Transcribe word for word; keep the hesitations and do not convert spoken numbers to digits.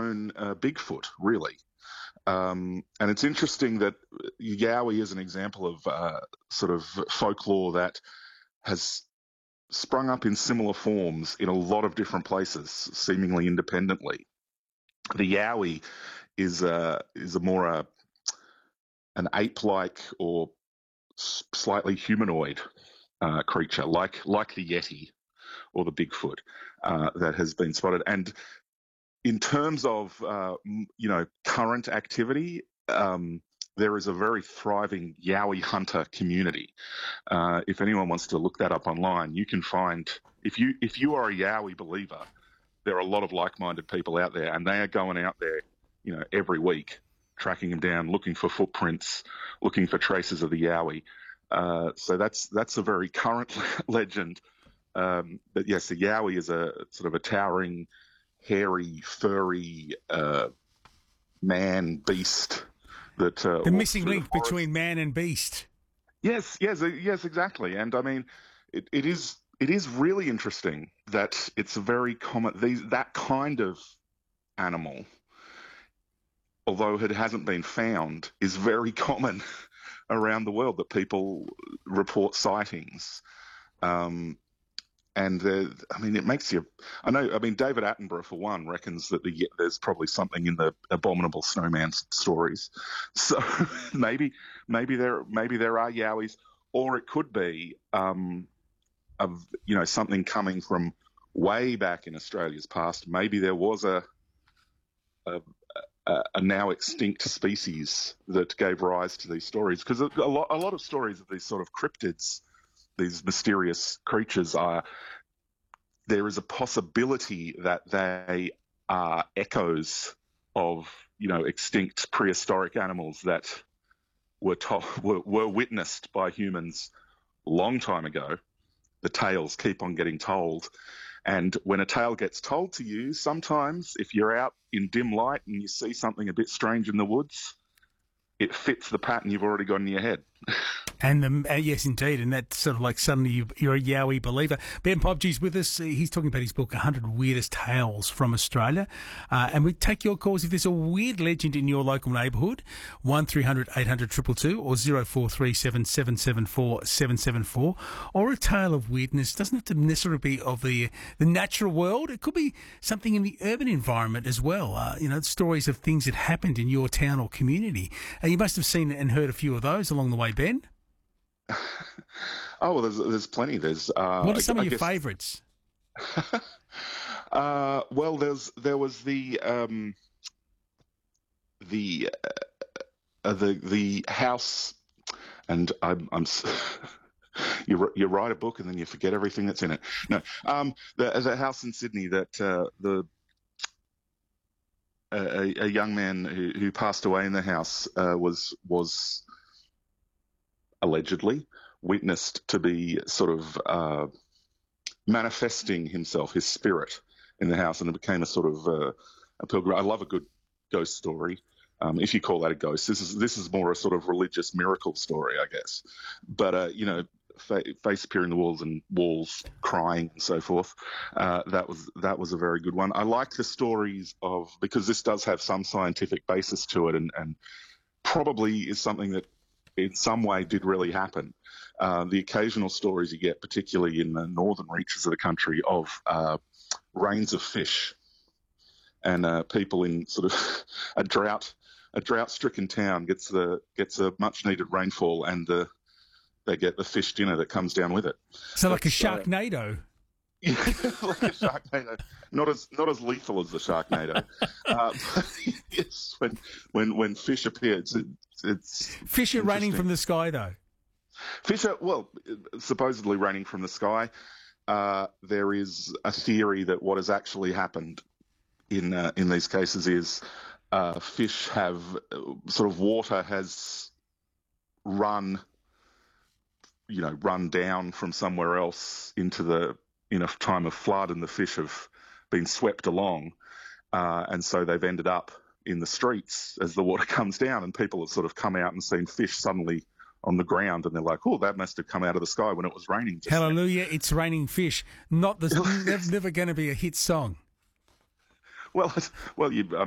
own uh, Bigfoot, really. Um, and it's interesting that Yowie is an example of uh, sort of folklore that has sprung up in similar forms in a lot of different places, seemingly independently. The Yowie is a, is a more a, an ape-like or slightly humanoid uh, creature, like like the Yeti or the Bigfoot uh, that has been spotted. And in terms of uh, you know current activity, um, there is a very thriving Yowie hunter community. Uh, if anyone wants to look that up online, you can find if you if you are a Yowie believer, there are a lot of like-minded people out there, and they are going out there, you know, every week, tracking them down, looking for footprints, looking for traces of the Yowie. Uh, so that's that's a very current legend. Um, but yes, the Yowie is a sort of a towering, hairy, furry uh, man beast that uh, the missing link the between man and beast. Yes, yes, uh, yes, exactly. And I mean, it, it is it is really interesting that it's a very common these that kind of animal, although it hasn't been found, is very common around the world, that people report sightings. Um, and uh, I mean, it makes you. I know. I mean, David Attenborough, for one, reckons that the, there's probably something in the Abominable Snowman stories. So maybe, maybe there, maybe there are Yowies, or it could be, um, of you know, something coming from way back in Australia's past. Maybe there was a, a, a, a now extinct species that gave rise to these stories, because a, a lot, a lot of stories of these sort of cryptids, these mysterious creatures, are there is a possibility that they are echoes of you know extinct prehistoric animals that were to- were, were witnessed by humans a long time ago. The tales keep on getting told, and when a tale gets told to you, sometimes if you're out in dim light and you see something a bit strange in the woods, it fits the pattern you've already got in your head. And the, uh, yes, indeed, and that's sort of like suddenly you, you're a Yowie believer. Ben Pobgie's with us. He's talking about his book, one hundred Weirdest Tales from Australia. Uh, and we take your calls if there's a weird legend in your local neighbourhood, one three hundred eight hundred two two two or zero four three seven seven seven four seven seven four, or a tale of weirdness. Doesn't have to necessarily be of the the natural world. It could be something in the urban environment as well. Uh, you know, stories of things that happened in your town or community. Uh, you must have seen and heard a few of those along the way, Ben. Oh, well, there's there's plenty. There's uh, what are some I, of I your guess, favourites? uh, well, there's there was the um, the uh, the the house, and I'm I'm you you write a book and then you forget everything that's in it. No, um, the the house in Sydney that uh, the a, a young man who, who passed away in the house uh, was was allegedly witnessed to be sort of uh, manifesting himself, his spirit, in the house, and it became a sort of uh, a pilgrim. I love a good ghost story, um, if you call that a ghost. This is this is more a sort of religious miracle story, I guess. But uh, you know, fa- face appearing the walls and walls crying and so forth. Uh, that was that was a very good one. I like the stories of, because this does have some scientific basis to it, and, and probably is something that in some way did really happen. Uh, the occasional stories you get, particularly in the northern reaches of the country, of uh, rains of fish, and uh, people in sort of a drought, a drought-stricken town gets the gets a much-needed rainfall, and the they get the fish dinner that comes down with it. So, like That's, a Sharknado. Uh, yeah, like a Sharknado. Not as not as lethal as the Sharknado. uh, but yes, when when when fish appear, it's, it's fish are raining from the sky, though. Fish are, well, supposedly raining from the sky. Uh, there is a theory that what has actually happened in uh, in these cases is uh, fish have uh, sort of water has run, you know, run down from somewhere else into the in a time of flood, and the fish have been swept along, uh, and so they've ended up in the streets as the water comes down, and people have sort of come out and seen fish suddenly on the ground, and they're like, oh, that must have come out of the sky when it was raining. Just Hallelujah, now. It's raining fish. Not the, never, never going to be a hit song. Well, well, you,